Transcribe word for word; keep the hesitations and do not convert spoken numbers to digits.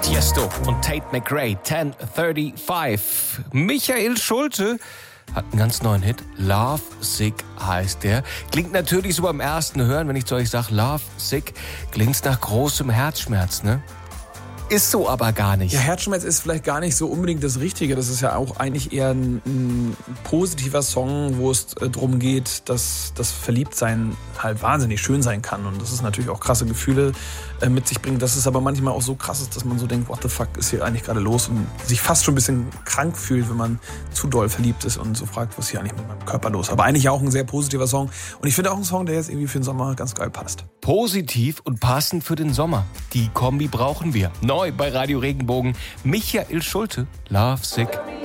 Tiesto und Tate McRae, zehn fünfunddreißig. Michael Schulte hat einen ganz neuen Hit. Love Sick heißt der. Klingt natürlich so beim ersten Hören, wenn ich zu euch sage Love Sick, klingt's nach großem Herzschmerz, ne? Ist so aber gar nicht. Ja, Herzschmerz ist vielleicht gar nicht so unbedingt das Richtige. Das ist ja auch eigentlich eher ein, ein positiver Song, wo es äh, darum geht, dass das Verliebtsein halt wahnsinnig schön sein kann. Und das ist natürlich auch krasse Gefühle äh, mit sich bringt. Dass es aber manchmal auch so krass ist, dass man so denkt, what the fuck ist hier eigentlich gerade los? Und sich fast schon ein bisschen krank fühlt, wenn man zu doll verliebt ist und so fragt, was ist hier eigentlich mit meinem Körper los? Aber eigentlich auch ein sehr positiver Song. Und ich finde auch ein Song, der jetzt irgendwie für den Sommer ganz geil passt. Positiv und passend für den Sommer. Die Kombi brauchen wir. Neu bei Radio Regenbogen. Michael Schulte, Love Sick.